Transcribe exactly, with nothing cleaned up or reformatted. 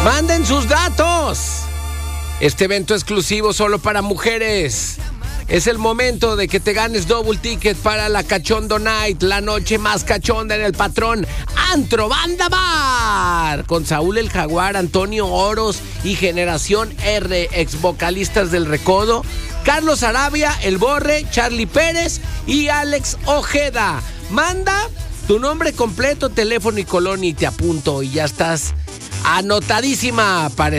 Manden sus datos. Este evento exclusivo solo para mujeres. Es el momento de que te ganes double ticket para la Cachondo Night, la noche más cachonda en el Patrón Antro Banda Bar, con Saúl el Jaguar, Antonio Oros y Generación R, ex vocalistas del Recodo, Carlos Arabia, El Borre, Charlie Pérez y Alex Ojeda. Manda tu nombre completo, teléfono y colonia y te apunto y ya estás anotadísima para